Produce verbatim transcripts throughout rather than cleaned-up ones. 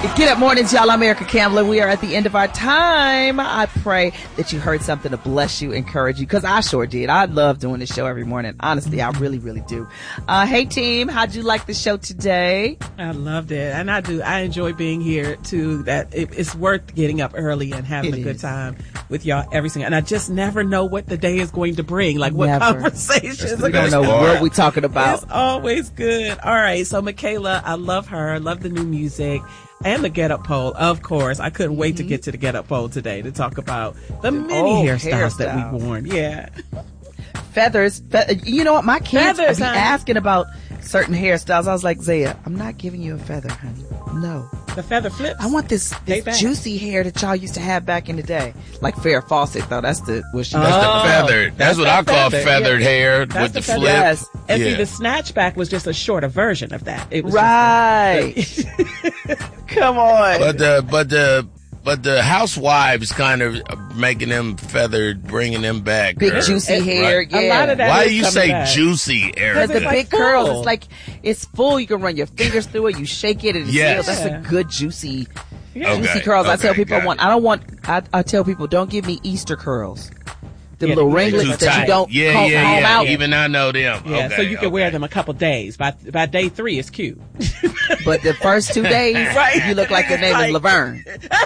Get up mornings, y'all. I'm Erica Campbell. We are at the end of our time. I pray that you heard something to bless you, encourage you, because I sure did. I love doing this show every morning. Honestly, I really, really do. Uh, hey, team. How'd you like the show today? I loved it. And I do. I enjoy being here, too. That it, it's worth getting up early and having it a good is. time with y'all every single. And I just never know what the day is going to bring. Like what never. conversations. We don't know what we're talking about. It's always good. All right. So Michaela, I love her. I love the new music. And the Get Up poll, of course. I couldn't wait mm-hmm. to get to the Get Up poll today to talk about the many oh, hairstyles, hairstyles that we've worn. Yeah. Feathers. Fe- you know what? My kids Feathers, be honey. asking about certain hairstyles. I was like, Zaya, I'm not giving you a feather, honey. No. The feather flips? I want this, this juicy hair that y'all used to have back in the day. Like Farrah Fawcett, though. That's the what she That's oh, the feathered. That's, that's what I call feather. feathered yeah. hair that's with the, the flip. Yes. And yeah. see, the snatchback was just a shorter version of that. It was right. Just a, come on. But the, but the, but the housewives kind of making them feathered, bringing them back. Big girl. juicy Right. hair. Right. Yeah. A lot of that Why is do you coming say back. juicy, Erica? Because the like big full. curls, it's like, it's full. You can run your fingers through it. You shake it and it's Yes. sealed. That's a good juicy, Yeah. juicy Okay. curls. I Okay. tell people I Got want, it. I don't want, I, I tell people don't give me Easter curls. The Yeah, little they're ringlets Too that tight. you don't yeah, comb, yeah, comb yeah. out. Even I know them. Yeah, okay, so you can okay. wear them a couple days. By by day three, it's cute. But the first two days, Right. you look like your name Like- is Laverne.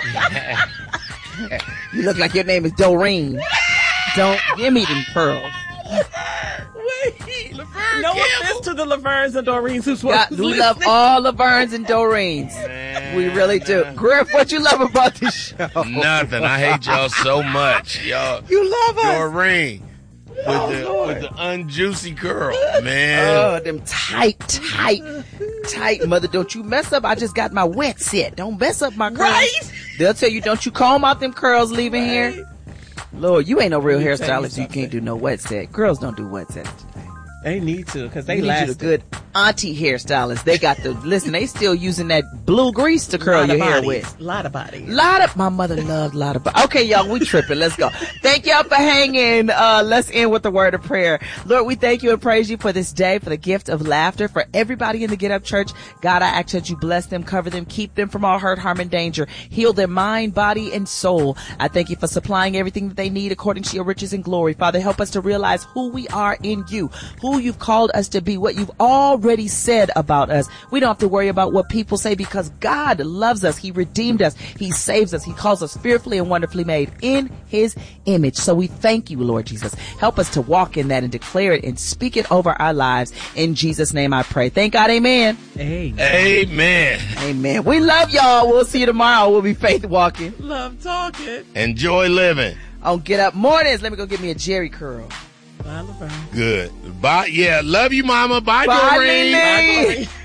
You look like your name is Doreen. Don't give me them pearls. Wait, Laverne no Campbell. offense to the Lavernes and Doreens who's God, we love all Lavernes and Doreens. Man, We really do. Griff, what you love about this show? Nothing. I hate y'all so much. Y'all. You love us. Doreen. With the Lord. with the unjuicy curl, man. Oh, them tight, tight, tight. Mother, don't you mess up. I just got my wet set. Don't mess up my curls. Right? They'll tell you, don't you comb out them curls leaving Right. here. Lord, you ain't no real Let me tell you hairstylist. You something. can't do no wet set. Girls don't do wet sets today. They need to because they You need last. you the good auntie hairstylist. They got the, listen, they still using that blue grease to curl your hair with. A lot of bodies. Lot of, my mother loved lot of, okay, y'all, we tripping. Let's go. Thank y'all for hanging. Uh, let's end with the word of prayer. Lord, we thank you and praise you for this day, for the gift of laughter, for everybody in the Get Up Church. God, I ask that you bless them, cover them, keep them from all hurt, harm, and danger. Heal their mind, body, and soul. I thank you for supplying everything that they need according to your riches and glory. Father, help us to realize who we are in you, who you've called us to be, what you've already said about us. We don't have to worry about what people say because God loves us. He redeemed us. He saves us. He calls us fearfully and wonderfully made in his image. So we thank you, Lord Jesus. Help us to walk in that and declare it and speak it over our lives. In Jesus' name I pray. Thank God. Amen. Hey. Amen. Amen. We love y'all. We'll see you tomorrow. We'll be faith walking Love talking. Enjoy living. on Get Up Mornings. Let me go get me a Jerry curl. Bye, Laverne. Good. Bye. Yeah. Love you, Mama. Bye, Bye, Doreen. Nene. Bye, Doreen.